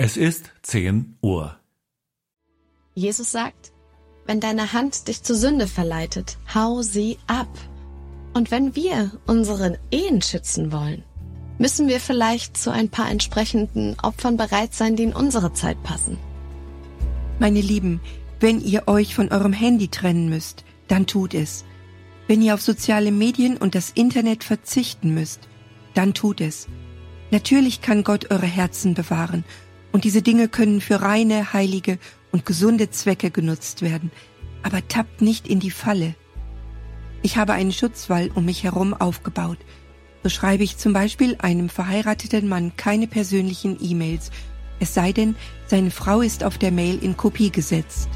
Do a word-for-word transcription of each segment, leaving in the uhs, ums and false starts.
Es ist zehn Uhr. Jesus sagt, wenn deine Hand dich zur Sünde verleitet, hau sie ab. Und wenn wir unsere Ehen schützen wollen, müssen wir vielleicht zu ein paar entsprechenden Opfern bereit sein, die in unsere Zeit passen. Meine Lieben, wenn ihr euch von eurem Handy trennen müsst, dann tut es. Wenn ihr auf soziale Medien und das Internet verzichten müsst, dann tut es. Natürlich kann Gott eure Herzen bewahren und diese Dinge können für reine, heilige und gesunde Zwecke genutzt werden. Aber tappt nicht in die Falle. Ich habe einen Schutzwall um mich herum aufgebaut. So schreibe ich zum Beispiel einem verheirateten Mann keine persönlichen E-Mails, es sei denn, seine Frau ist auf der Mail in Kopie gesetzt.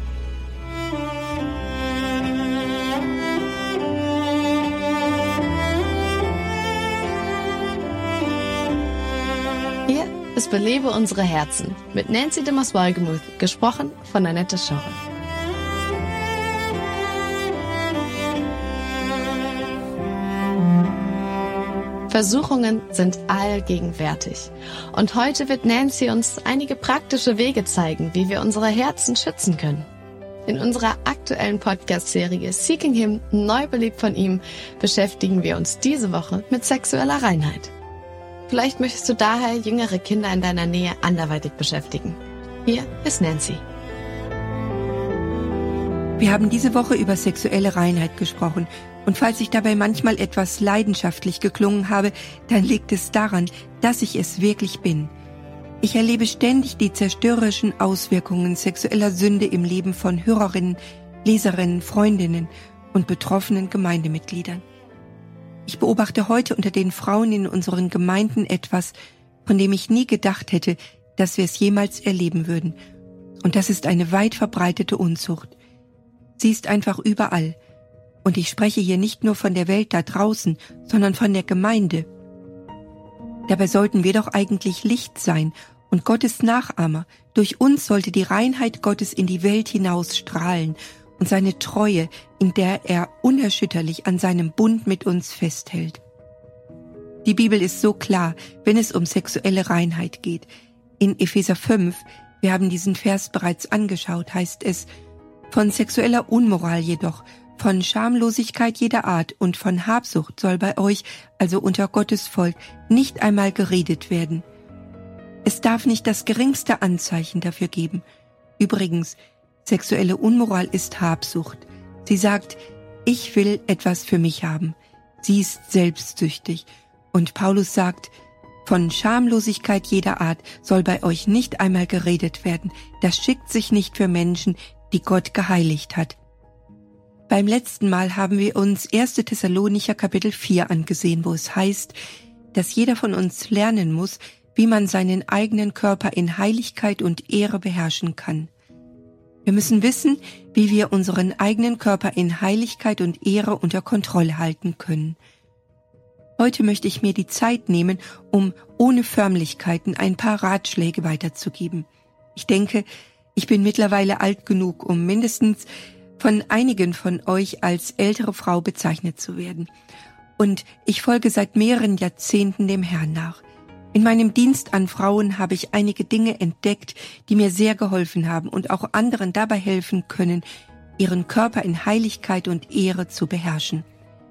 Hier ist Belebe unsere Herzen mit Nancy de Mos-Wolgemuth, gesprochen von Annette Schorre. Versuchungen sind allgegenwärtig. Und heute wird Nancy uns einige praktische Wege zeigen, wie wir unsere Herzen schützen können. In unserer aktuellen Podcast-Serie Seeking Him, neu belebt von ihm, beschäftigen wir uns diese Woche mit sexueller Reinheit. Vielleicht möchtest du daher jüngere Kinder in deiner Nähe anderweitig beschäftigen. Hier ist Nancy. Wir haben diese Woche über sexuelle Reinheit gesprochen. Und falls ich dabei manchmal etwas leidenschaftlich geklungen habe, dann liegt es daran, dass ich es wirklich bin. Ich erlebe ständig die zerstörerischen Auswirkungen sexueller Sünde im Leben von Hörerinnen, Leserinnen, Freundinnen und betroffenen Gemeindemitgliedern. Ich beobachte heute unter den Frauen in unseren Gemeinden etwas, von dem ich nie gedacht hätte, dass wir es jemals erleben würden. Und das ist eine weit verbreitete Unzucht. Sie ist einfach überall. Und ich spreche hier nicht nur von der Welt da draußen, sondern von der Gemeinde. Dabei sollten wir doch eigentlich Licht sein und Gottes Nachahmer. Durch uns sollte die Reinheit Gottes in die Welt hinaus strahlen und seine Treue, in der er unerschütterlich an seinem Bund mit uns festhält. Die Bibel ist so klar, wenn es um sexuelle Reinheit geht. In Epheser fünf, wir haben diesen Vers bereits angeschaut, heißt es, von sexueller Unmoral jedoch, von Schamlosigkeit jeder Art und von Habsucht soll bei euch, also unter Gottes Volk, nicht einmal geredet werden. Es darf nicht das geringste Anzeichen dafür geben. Übrigens, sexuelle Unmoral ist Habsucht. Sie sagt, ich will etwas für mich haben. Sie ist selbstsüchtig. Und Paulus sagt, von Schamlosigkeit jeder Art soll bei euch nicht einmal geredet werden. Das schickt sich nicht für Menschen, die Gott geheiligt hat. Beim letzten Mal haben wir uns erster Thessalonicher Kapitel vier angesehen, wo es heißt, dass jeder von uns lernen muss, wie man seinen eigenen Körper in Heiligkeit und Ehre beherrschen kann. Wir müssen wissen, wie wir unseren eigenen Körper in Heiligkeit und Ehre unter Kontrolle halten können. Heute möchte ich mir die Zeit nehmen, um ohne Förmlichkeiten ein paar Ratschläge weiterzugeben. Ich denke, ich bin mittlerweile alt genug, um mindestens von einigen von euch als ältere Frau bezeichnet zu werden. Und ich folge seit mehreren Jahrzehnten dem Herrn nach. In meinem Dienst an Frauen habe ich einige Dinge entdeckt, die mir sehr geholfen haben und auch anderen dabei helfen können, ihren Körper in Heiligkeit und Ehre zu beherrschen.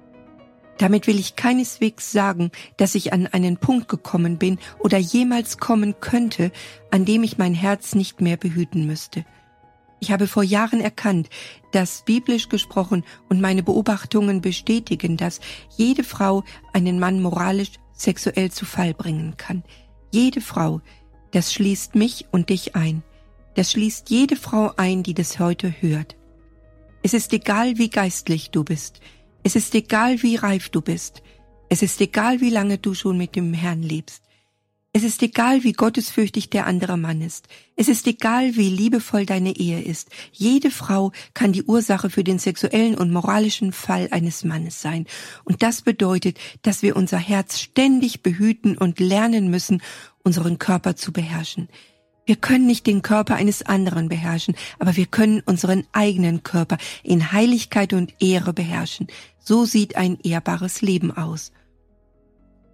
Damit will ich keineswegs sagen, dass ich an einen Punkt gekommen bin oder jemals kommen könnte, an dem ich mein Herz nicht mehr behüten müsste. Ich habe vor Jahren erkannt, dass biblisch gesprochen und meine Beobachtungen bestätigen, dass jede Frau einen Mann moralisch, sexuell zu Fall bringen kann. Jede Frau, das schließt mich und dich ein. Das schließt jede Frau ein, die das heute hört. Es ist egal, wie geistlich du bist. Es ist egal, wie reif du bist. Es ist egal, wie lange du schon mit dem Herrn lebst. Es ist egal, wie gottesfürchtig der andere Mann ist. Es ist egal, wie liebevoll deine Ehe ist. Jede Frau kann die Ursache für den sexuellen und moralischen Fall eines Mannes sein. Und das bedeutet, dass wir unser Herz ständig behüten und lernen müssen, unseren Körper zu beherrschen. Wir können nicht den Körper eines anderen beherrschen, aber wir können unseren eigenen Körper in Heiligkeit und Ehre beherrschen. So sieht ein ehrbares Leben aus.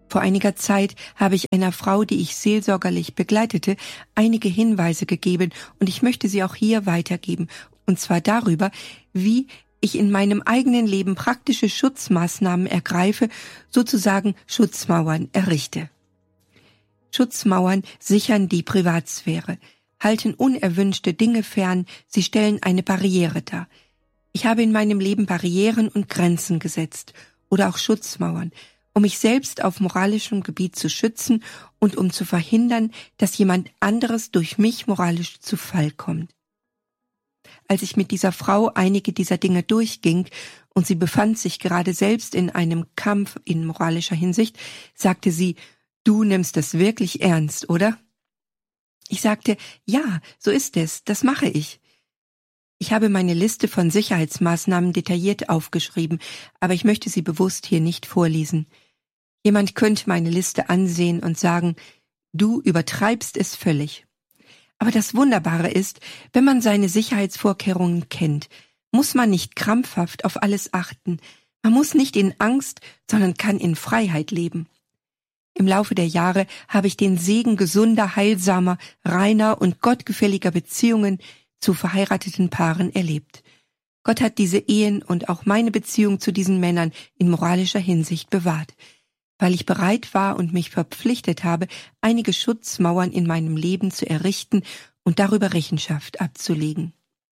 Vor einiger Zeit habe ich einer Frau, die ich seelsorgerlich begleitete, einige Hinweise gegeben und ich möchte sie auch hier weitergeben. Und zwar darüber, wie ich in meinem eigenen Leben praktische Schutzmaßnahmen ergreife, sozusagen Schutzmauern errichte. Schutzmauern sichern die Privatsphäre, halten unerwünschte Dinge fern, sie stellen eine Barriere dar. Ich habe in meinem Leben Barrieren und Grenzen gesetzt oder auch Schutzmauern, um mich selbst auf moralischem Gebiet zu schützen und um zu verhindern, dass jemand anderes durch mich moralisch zu Fall kommt. Als ich mit dieser Frau einige dieser Dinge durchging und sie befand sich gerade selbst in einem Kampf in moralischer Hinsicht, sagte sie, du nimmst das wirklich ernst, oder? Ich sagte, ja, so ist es, das mache ich. Ich habe meine Liste von Sicherheitsmaßnahmen detailliert aufgeschrieben, aber ich möchte sie bewusst hier nicht vorlesen. Jemand könnte meine Liste ansehen und sagen, du übertreibst es völlig. Aber das Wunderbare ist, wenn man seine Sicherheitsvorkehrungen kennt, muss man nicht krampfhaft auf alles achten. Man muss nicht in Angst, sondern kann in Freiheit leben. Im Laufe der Jahre habe ich den Segen gesunder, heilsamer, reiner und gottgefälliger Beziehungen zu verheirateten Paaren erlebt. Gott hat diese Ehen und auch meine Beziehung zu diesen Männern in moralischer Hinsicht bewahrt, weil ich bereit war und mich verpflichtet habe, einige Schutzmauern in meinem Leben zu errichten und darüber Rechenschaft abzulegen.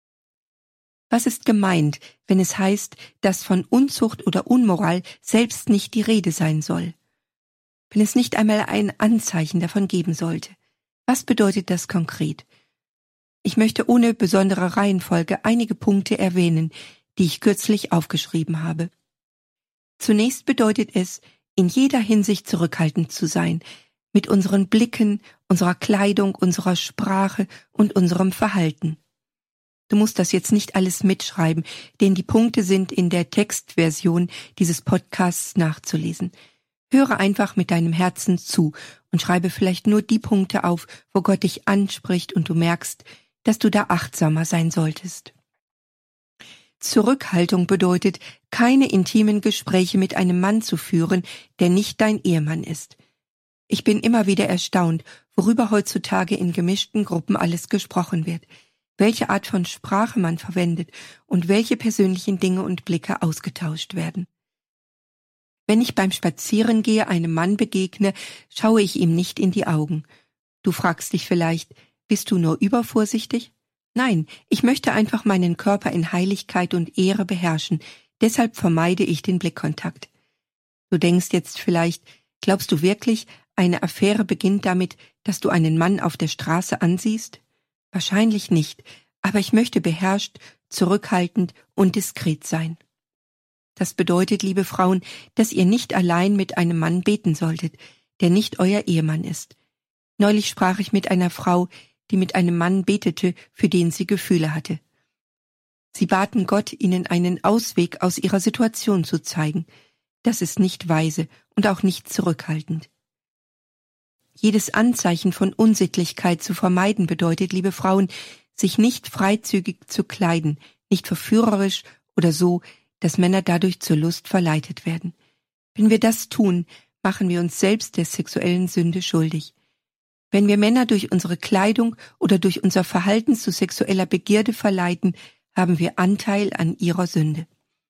Was ist gemeint, wenn es heißt, dass von Unzucht oder Unmoral selbst nicht die Rede sein soll? Wenn es nicht einmal ein Anzeichen davon geben sollte? Was bedeutet das konkret? Ich möchte ohne besondere Reihenfolge einige Punkte erwähnen, die ich kürzlich aufgeschrieben habe. Zunächst bedeutet es, in jeder Hinsicht zurückhaltend zu sein, mit unseren Blicken, unserer Kleidung, unserer Sprache und unserem Verhalten. Du musst das jetzt nicht alles mitschreiben, denn die Punkte sind in der Textversion dieses Podcasts nachzulesen. Höre einfach mit deinem Herzen zu und schreibe vielleicht nur die Punkte auf, wo Gott dich anspricht und du merkst, dass du da achtsamer sein solltest. Zurückhaltung bedeutet, keine intimen Gespräche mit einem Mann zu führen, der nicht dein Ehemann ist. Ich bin immer wieder erstaunt, worüber heutzutage in gemischten Gruppen alles gesprochen wird, welche Art von Sprache man verwendet und welche persönlichen Dinge und Blicke ausgetauscht werden. Wenn ich beim Spazierengehe einem Mann begegne, schaue ich ihm nicht in die Augen. Du fragst dich vielleicht, bist du nur übervorsichtig? Nein, ich möchte einfach meinen Körper in Heiligkeit und Ehre beherrschen, deshalb vermeide ich den Blickkontakt. Du denkst jetzt vielleicht, glaubst du wirklich, eine Affäre beginnt damit, dass du einen Mann auf der Straße ansiehst? Wahrscheinlich nicht, aber ich möchte beherrscht, zurückhaltend und diskret sein. Das bedeutet, liebe Frauen, dass ihr nicht allein mit einem Mann beten solltet, der nicht euer Ehemann ist. Neulich sprach ich mit einer Frau, die mit einem Mann betete, für den sie Gefühle hatte. Sie baten Gott, ihnen einen Ausweg aus ihrer Situation zu zeigen. Das ist nicht weise und auch nicht zurückhaltend. Jedes Anzeichen von Unsittlichkeit zu vermeiden bedeutet, liebe Frauen, sich nicht freizügig zu kleiden, nicht verführerisch oder so, dass Männer dadurch zur Lust verleitet werden. Wenn wir das tun, machen wir uns selbst der sexuellen Sünde schuldig. Wenn wir Männer durch unsere Kleidung oder durch unser Verhalten zu sexueller Begierde verleiten, haben wir Anteil an ihrer Sünde.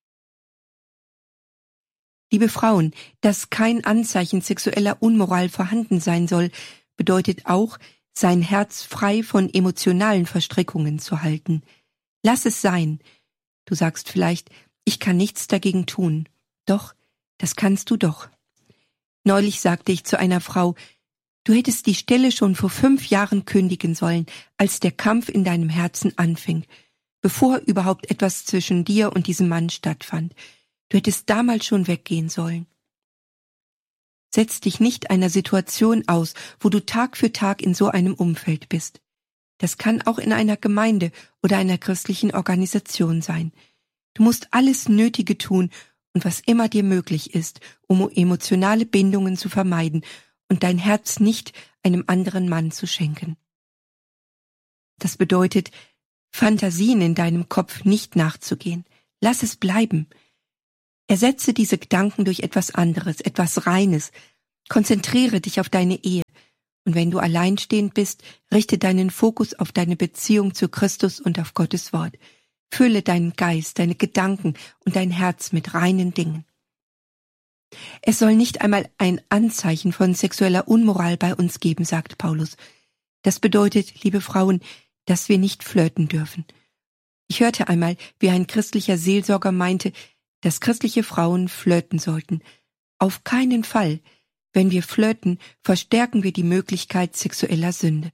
Liebe Frauen, dass kein Anzeichen sexueller Unmoral vorhanden sein soll, bedeutet auch, sein Herz frei von emotionalen Verstrickungen zu halten. Lass es sein. Du sagst vielleicht, ich kann nichts dagegen tun. Doch, das kannst du doch. Neulich sagte ich zu einer Frau, du hättest die Stelle schon vor fünf Jahren kündigen sollen, als der Kampf in deinem Herzen anfing, bevor überhaupt etwas zwischen dir und diesem Mann stattfand. Du hättest damals schon weggehen sollen. Setz dich nicht einer Situation aus, wo du Tag für Tag in so einem Umfeld bist. Das kann auch in einer Gemeinde oder einer christlichen Organisation sein. Du musst alles Nötige tun und was immer dir möglich ist, um emotionale Bindungen zu vermeiden und dein Herz nicht einem anderen Mann zu schenken. Das bedeutet, Fantasien in deinem Kopf nicht nachzugehen. Lass es bleiben. Ersetze diese Gedanken durch etwas anderes, etwas Reines. Konzentriere dich auf deine Ehe. Und wenn du alleinstehend bist, richte deinen Fokus auf deine Beziehung zu Christus und auf Gottes Wort. Fülle deinen Geist, deine Gedanken und dein Herz mit reinen Dingen. Es soll nicht einmal ein Anzeichen von sexueller Unmoral bei uns geben, sagt Paulus. Das bedeutet, liebe Frauen, dass wir nicht flirten dürfen. Ich hörte einmal, wie ein christlicher Seelsorger meinte, dass christliche Frauen flirten sollten. Auf keinen Fall. Wenn wir flirten, verstärken wir die Möglichkeit sexueller Sünde.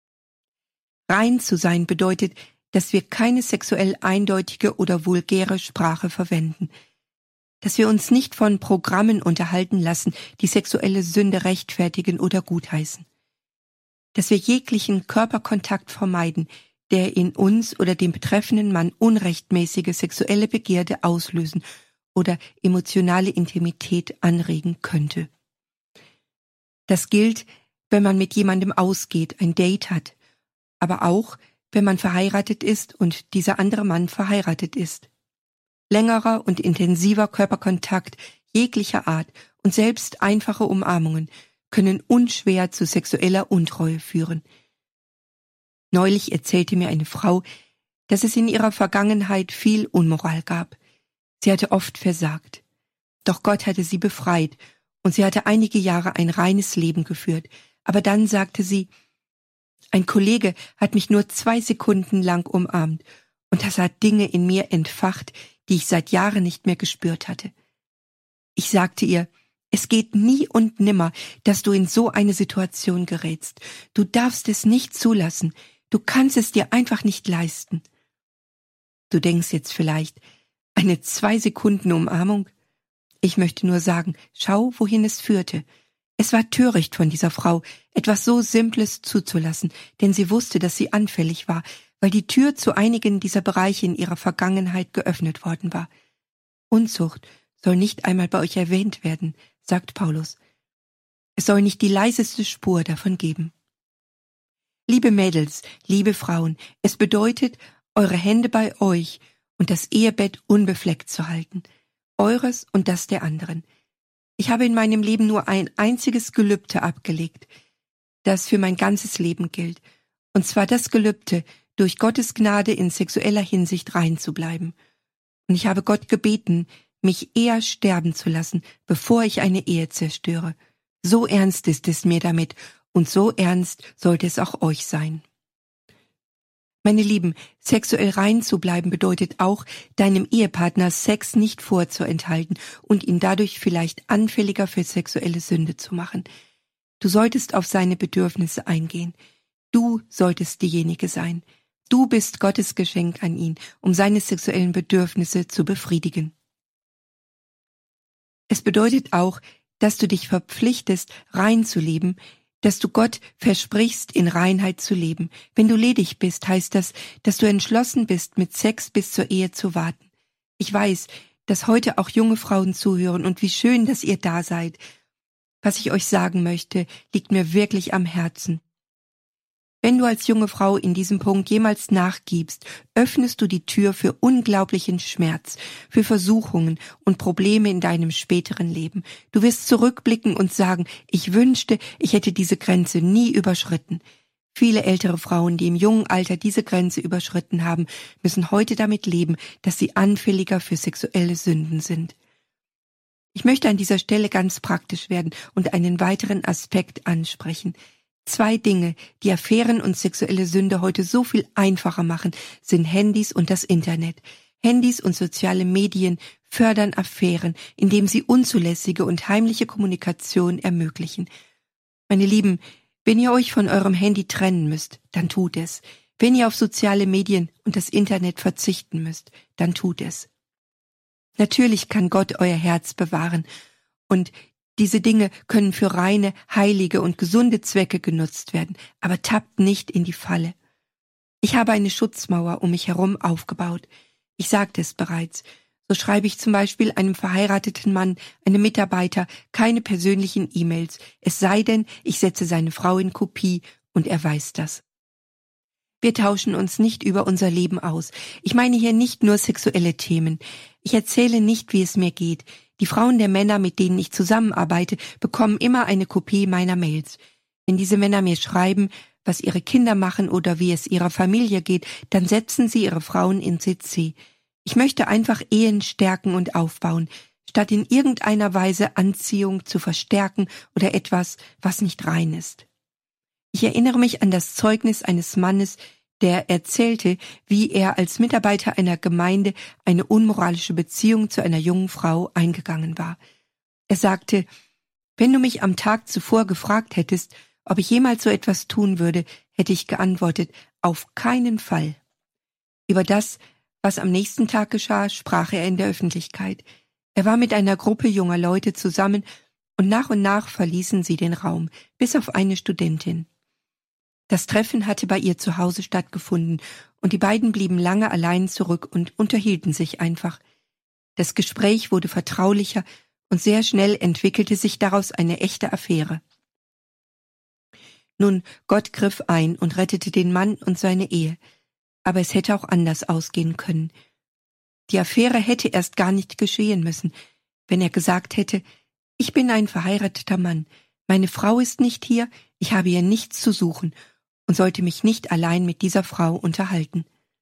Rein zu sein bedeutet, dass wir keine sexuell eindeutige oder vulgäre Sprache verwenden. Dass wir uns nicht von Programmen unterhalten lassen, die sexuelle Sünde rechtfertigen oder gutheißen. Dass wir jeglichen Körperkontakt vermeiden, der in uns oder dem betreffenden Mann unrechtmäßige sexuelle Begierde auslösen oder emotionale Intimität anregen könnte. Das gilt, wenn man mit jemandem ausgeht, ein Date hat, aber auch, wenn man verheiratet ist und dieser andere Mann verheiratet ist. Längerer und intensiver Körperkontakt jeglicher Art und selbst einfache Umarmungen können unschwer zu sexueller Untreue führen. Neulich erzählte mir eine Frau, dass es in ihrer Vergangenheit viel Unmoral gab. Sie hatte oft versagt. Doch Gott hatte sie befreit und sie hatte einige Jahre ein reines Leben geführt. Aber dann sagte sie, ein Kollege hat mich nur zwei Sekunden lang umarmt und das hat Dinge in mir entfacht, die ich seit Jahren nicht mehr gespürt hatte. Ich sagte ihr, es geht nie und nimmer, dass du in so eine Situation gerätst. Du darfst es nicht zulassen. Du kannst es dir einfach nicht leisten. Du denkst jetzt vielleicht, eine zwei Sekunden Umarmung? Ich möchte nur sagen, schau, wohin es führte. Es war töricht von dieser Frau, etwas so Simples zuzulassen, denn sie wusste, dass sie anfällig war, weil die Tür zu einigen dieser Bereiche in ihrer Vergangenheit geöffnet worden war. Unzucht soll nicht einmal bei euch erwähnt werden, sagt Paulus. Es soll nicht die leiseste Spur davon geben. Liebe Mädels, liebe Frauen, es bedeutet, eure Hände bei euch und das Ehebett unbefleckt zu halten, eures und das der anderen. Ich habe in meinem Leben nur ein einziges Gelübde abgelegt, das für mein ganzes Leben gilt, und zwar das Gelübde, durch Gottes Gnade in sexueller Hinsicht rein zu bleiben. Und ich habe Gott gebeten, mich eher sterben zu lassen, bevor ich eine Ehe zerstöre. So ernst ist es mir damit, und so ernst sollte es auch euch sein. Meine Lieben, sexuell rein zu bleiben bedeutet auch, deinem Ehepartner Sex nicht vorzuenthalten und ihn dadurch vielleicht anfälliger für sexuelle Sünde zu machen. Du solltest auf seine Bedürfnisse eingehen. Du solltest diejenige sein. Du bist Gottes Geschenk an ihn, um seine sexuellen Bedürfnisse zu befriedigen. Es bedeutet auch, dass du dich verpflichtest, rein zu leben, dass du Gott versprichst, in Reinheit zu leben. Wenn du ledig bist, heißt das, dass du entschlossen bist, mit Sex bis zur Ehe zu warten. Ich weiß, dass heute auch junge Frauen zuhören und wie schön, dass ihr da seid. Was ich euch sagen möchte, liegt mir wirklich am Herzen. Wenn du als junge Frau in diesem Punkt jemals nachgibst, öffnest du die Tür für unglaublichen Schmerz, für Versuchungen und Probleme in deinem späteren Leben. Du wirst zurückblicken und sagen, ich wünschte, ich hätte diese Grenze nie überschritten. Viele ältere Frauen, die im jungen Alter diese Grenze überschritten haben, müssen heute damit leben, dass sie anfälliger für sexuelle Sünden sind. Ich möchte an dieser Stelle ganz praktisch werden und einen weiteren Aspekt ansprechen. Zwei Dinge, die Affären und sexuelle Sünde heute so viel einfacher machen, sind Handys und das Internet. Handys und soziale Medien fördern Affären, indem sie unzulässige und heimliche Kommunikation ermöglichen. Meine Lieben, wenn ihr euch von eurem Handy trennen müsst, dann tut es. Wenn ihr auf soziale Medien und das Internet verzichten müsst, dann tut es. Natürlich kann Gott euer Herz bewahren und diese Dinge können für reine, heilige und gesunde Zwecke genutzt werden, aber tappt nicht in die Falle. Ich habe eine Schutzmauer um mich herum aufgebaut. Ich sagte es bereits. So schreibe ich zum Beispiel einem verheirateten Mann, einem Mitarbeiter, keine persönlichen E-Mails, es sei denn, ich setze seine Frau in Kopie und er weiß das. Wir tauschen uns nicht über unser Leben aus. Ich meine hier nicht nur sexuelle Themen. Ich erzähle nicht, wie es mir geht. Die Frauen der Männer, mit denen ich zusammenarbeite, bekommen immer eine Kopie meiner Mails. Wenn diese Männer mir schreiben, was ihre Kinder machen oder wie es ihrer Familie geht, dann setzen sie ihre Frauen in C C. Ich möchte einfach Ehen stärken und aufbauen, statt in irgendeiner Weise Anziehung zu verstärken oder etwas, was nicht rein ist. Ich erinnere mich an das Zeugnis eines Mannes, der erzählte, wie er als Mitarbeiter einer Gemeinde eine unmoralische Beziehung zu einer jungen Frau eingegangen war. Er sagte, wenn du mich am Tag zuvor gefragt hättest, ob ich jemals so etwas tun würde, hätte ich geantwortet, auf keinen Fall. Über das, was am nächsten Tag geschah, sprach er in der Öffentlichkeit. Er war mit einer Gruppe junger Leute zusammen und nach und nach verließen sie den Raum, bis auf eine Studentin. Das Treffen hatte bei ihr zu Hause stattgefunden und die beiden blieben lange allein zurück und unterhielten sich einfach. Das Gespräch wurde vertraulicher und sehr schnell entwickelte sich daraus eine echte Affäre. Nun, Gott griff ein und rettete den Mann und seine Ehe, aber es hätte auch anders ausgehen können. Die Affäre hätte erst gar nicht geschehen müssen, wenn er gesagt hätte, ich bin ein verheirateter Mann, meine Frau ist nicht hier, ich habe hier nichts zu suchen und sollte mich nicht allein mit dieser Frau unterhalten.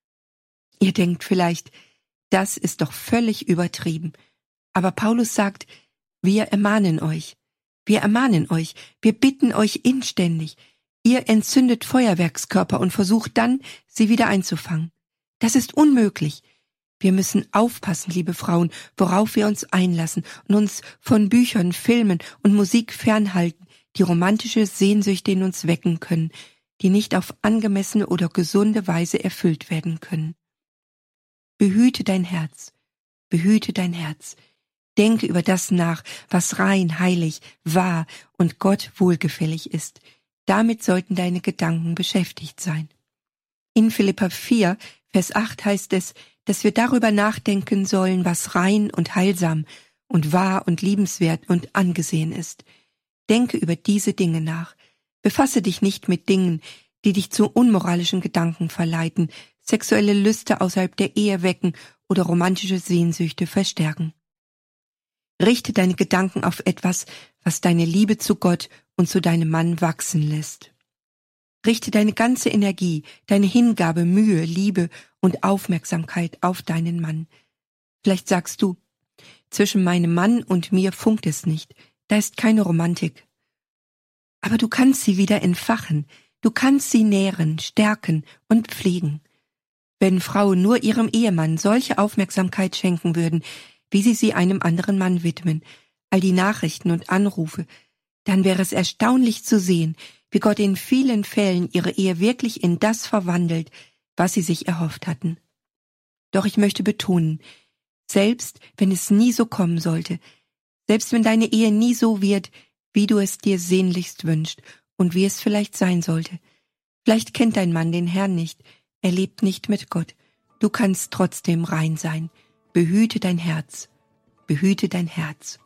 Ihr denkt vielleicht, das ist doch völlig übertrieben. Aber Paulus sagt, wir ermahnen euch. Wir ermahnen euch, wir bitten euch inständig. Ihr entzündet Feuerwerkskörper und versucht dann, sie wieder einzufangen. Das ist unmöglich. Wir müssen aufpassen, liebe Frauen, worauf wir uns einlassen und uns von Büchern, Filmen und Musik fernhalten, die romantische Sehnsüchte in uns wecken können, die nicht auf angemessene oder gesunde Weise erfüllt werden können. Behüte dein Herz, behüte dein Herz. Denke über das nach, was rein, heilig, wahr und Gott wohlgefällig ist. Damit sollten deine Gedanken beschäftigt sein. In Philipper vier, Vers acht heißt es, dass wir darüber nachdenken sollen, was rein und heilsam und wahr und liebenswert und angesehen ist. Denke über diese Dinge nach. Befasse dich nicht mit Dingen, die dich zu unmoralischen Gedanken verleiten, sexuelle Lüste außerhalb der Ehe wecken oder romantische Sehnsüchte verstärken. Richte deine Gedanken auf etwas, was deine Liebe zu Gott und zu deinem Mann wachsen lässt. Richte deine ganze Energie, deine Hingabe, Mühe, Liebe und Aufmerksamkeit auf deinen Mann. Vielleicht sagst du, zwischen meinem Mann und mir funkt es nicht, da ist keine Romantik. Aber du kannst sie wieder entfachen, du kannst sie nähren, stärken und pflegen. Wenn Frauen nur ihrem Ehemann solche Aufmerksamkeit schenken würden, wie sie sie einem anderen Mann widmen, all die Nachrichten und Anrufe, dann wäre es erstaunlich zu sehen, wie Gott in vielen Fällen ihre Ehe wirklich in das verwandelt, was sie sich erhofft hatten. Doch ich möchte betonen, selbst wenn es nie so kommen sollte, selbst wenn deine Ehe nie so wird, wie du es dir sehnlichst wünschst und wie es vielleicht sein sollte. Vielleicht kennt dein Mann den Herrn nicht, er lebt nicht mit Gott. Du kannst trotzdem rein sein. Behüte dein Herz, behüte dein Herz.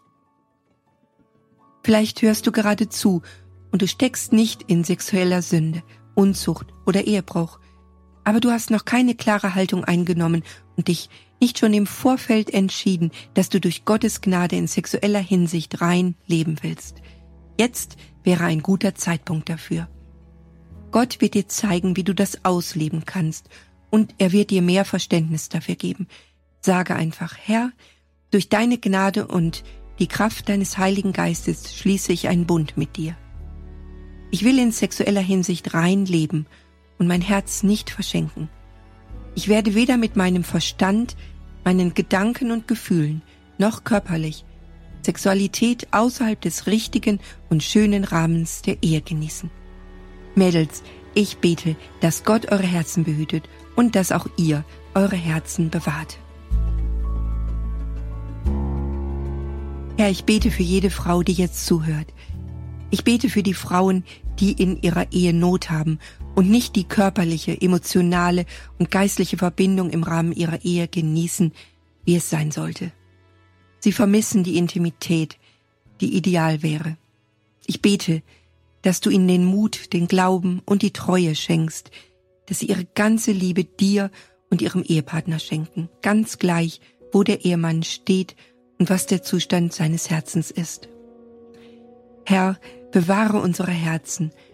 Vielleicht hörst du gerade zu und du steckst nicht in sexueller Sünde, Unzucht oder Ehebruch, aber du hast noch keine klare Haltung eingenommen und dich nicht schon im Vorfeld entschieden, dass du durch Gottes Gnade in sexueller Hinsicht rein leben willst. Jetzt wäre ein guter Zeitpunkt dafür. Gott wird dir zeigen, wie du das ausleben kannst, und er wird dir mehr Verständnis dafür geben. Sage einfach, Herr, durch deine Gnade und die Kraft deines Heiligen Geistes schließe ich einen Bund mit dir. Ich will in sexueller Hinsicht rein leben und mein Herz nicht verschenken. Ich werde weder mit meinem Verstand, meinen Gedanken und Gefühlen, noch körperlich Sexualität außerhalb des richtigen und schönen Rahmens der Ehe genießen. Mädels, ich bete, dass Gott eure Herzen behütet und dass auch ihr eure Herzen bewahrt. Herr, ich bete für jede Frau, die jetzt zuhört. Ich bete für die Frauen, die in ihrer Ehe Not haben und nicht die körperliche, emotionale und geistliche Verbindung im Rahmen ihrer Ehe genießen, wie es sein sollte. Sie vermissen die Intimität, die ideal wäre. Ich bete, dass du ihnen den Mut, den Glauben und die Treue schenkst, dass sie ihre ganze Liebe dir und ihrem Ehepartner schenken, ganz gleich, wo der Ehemann steht und was der Zustand seines Herzens ist. Herr, bewahre unsere Herzen,